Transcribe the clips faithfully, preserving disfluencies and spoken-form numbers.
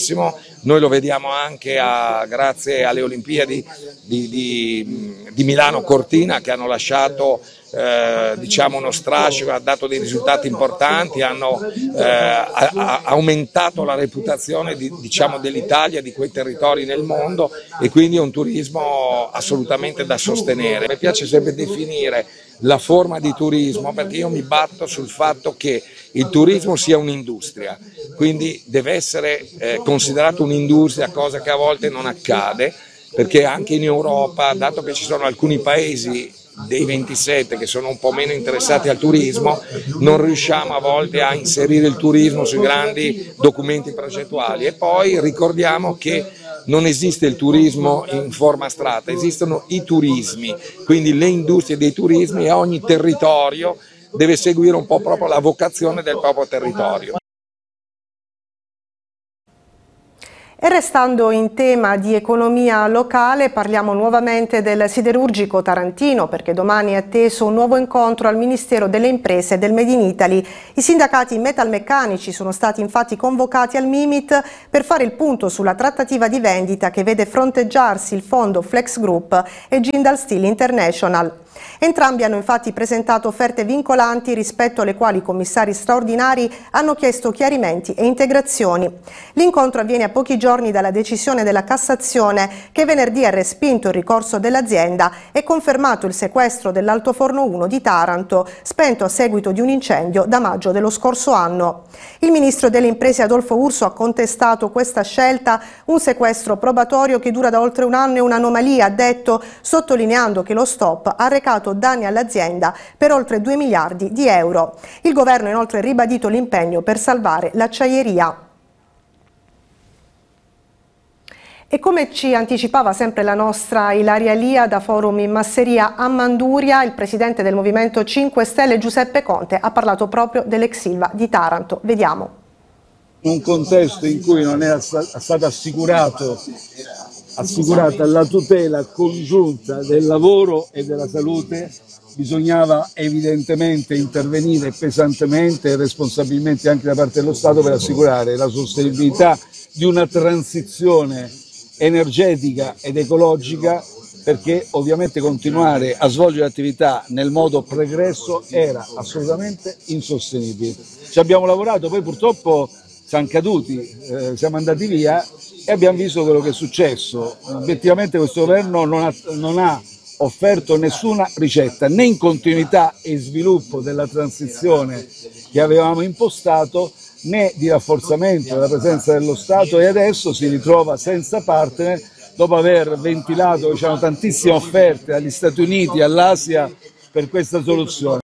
importantissimo, noi lo vediamo anche a, grazie alle Olimpiadi di, di, di Milano Cortina, che hanno lasciato eh, diciamo uno strascico, ha dato dei risultati importanti, hanno eh, a, a, aumentato la reputazione di, diciamo, dell'Italia, di quei territori nel mondo, e quindi è un turismo assolutamente da sostenere. Mi piace sempre definire la forma di turismo, perché io mi batto sul fatto che il turismo sia un'industria, quindi deve essere eh, considerato un'industria, cosa che a volte non accade, perché anche in Europa, dato che ci sono alcuni paesi dei ventisette che sono un po' meno interessati al turismo, non riusciamo a volte a inserire il turismo sui grandi documenti progettuali. E poi ricordiamo che non esiste il turismo in forma astratta, esistono i turismi, quindi le industrie dei turismi, e ogni territorio deve seguire un po' proprio la vocazione del proprio territorio. E restando in tema di economia locale, parliamo nuovamente del siderurgico tarantino, perché domani è atteso un nuovo incontro al Ministero delle Imprese e del Made in Italy. I sindacati metalmeccanici sono stati infatti convocati al Mimit per fare il punto sulla trattativa di vendita che vede fronteggiarsi il fondo Flex Group e Jindal Steel International. Entrambi hanno infatti presentato offerte vincolanti rispetto alle quali i commissari straordinari hanno chiesto chiarimenti e integrazioni. L'incontro avviene a pochi giorni dalla decisione della Cassazione, che venerdì ha respinto il ricorso dell'azienda e confermato il sequestro dell'altoforno uno di Taranto, spento a seguito di un incendio da maggio dello scorso anno. Il ministro delle Imprese Adolfo Urso ha contestato questa scelta, un sequestro probatorio che dura da oltre un anno è un'anomalia, ha detto, sottolineando che lo stop ha recato danni all'azienda per oltre due miliardi di euro. Il governo ha inoltre ribadito l'impegno per salvare l'acciaieria. E come ci anticipava sempre la nostra Ilaria Lia da Forum in Masseria a Manduria, il presidente del Movimento cinque Stelle Giuseppe Conte ha parlato proprio dell'ex Ilva di Taranto. Vediamo. Un contesto in cui non era stata assicurato assicurata la tutela congiunta del lavoro e della salute, bisognava evidentemente intervenire pesantemente e responsabilmente anche da parte dello Stato per assicurare la sostenibilità di una transizione energetica ed ecologica, perché ovviamente continuare a svolgere attività nel modo pregresso era assolutamente insostenibile. Ci abbiamo lavorato, poi purtroppo siamo caduti, eh, siamo andati via e abbiamo visto quello che è successo. Obiettivamente questo governo non ha, non ha offerto nessuna ricetta, né in continuità e sviluppo della transizione che avevamo impostato, né di rafforzamento della presenza dello Stato, e adesso si ritrova senza partner dopo aver ventilato, diciamo, tantissime offerte agli Stati Uniti e all'Asia per questa soluzione.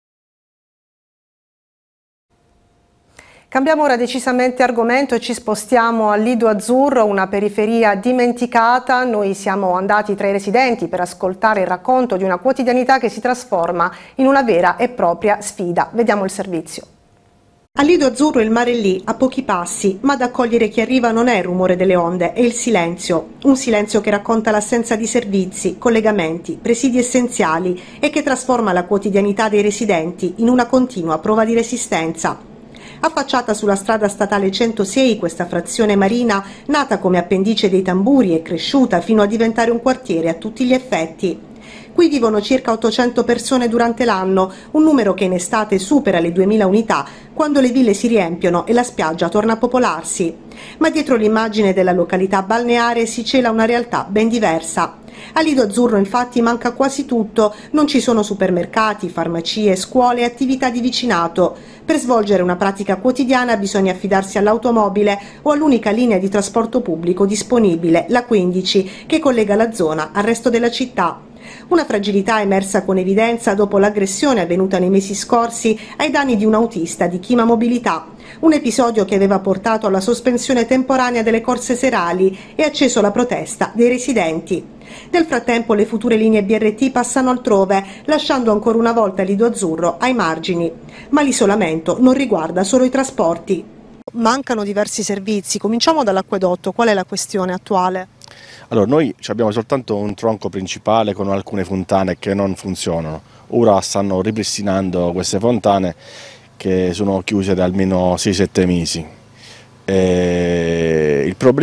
Cambiamo ora decisamente argomento e ci spostiamo al Lido Azzurro, una periferia dimenticata. Noi siamo andati tra i residenti per ascoltare il racconto di una quotidianità che si trasforma in una vera e propria sfida. Vediamo il servizio. A Lido Azzurro il mare è lì, a pochi passi, ma ad accogliere chi arriva non è il rumore delle onde, è il silenzio. Un silenzio che racconta l'assenza di servizi, collegamenti, presidi essenziali e che trasforma la quotidianità dei residenti in una continua prova di resistenza. Affacciata sulla strada statale centosei, questa frazione marina, nata come appendice dei Tamburi, è cresciuta fino a diventare un quartiere a tutti gli effetti. Qui vivono circa ottocento persone durante l'anno, un numero che in estate supera le duemila unità, quando le ville si riempiono e la spiaggia torna a popolarsi. Ma dietro l'immagine della località balneare si cela una realtà ben diversa. A Lido Azzurro infatti manca quasi tutto, non ci sono supermercati, farmacie, scuole e attività di vicinato. Per svolgere una pratica quotidiana bisogna affidarsi all'automobile o all'unica linea di trasporto pubblico disponibile, la quindici, che collega la zona al resto della città. Una fragilità emersa con evidenza dopo l'aggressione avvenuta nei mesi scorsi ai danni di un autista di Chima Mobilità, un episodio che aveva portato alla sospensione temporanea delle corse serali e acceso la protesta dei residenti. Nel frattempo le future linee B R T passano altrove, lasciando ancora una volta Lido Azzurro ai margini. Ma l'isolamento non riguarda solo i trasporti. Mancano diversi servizi, cominciamo dall'acquedotto, qual è la questione attuale? Allora, noi abbiamo soltanto un tronco principale con alcune fontane che non funzionano. Ora stanno ripristinando queste fontane che sono chiuse da almeno sei sette mesi. Eh, il problema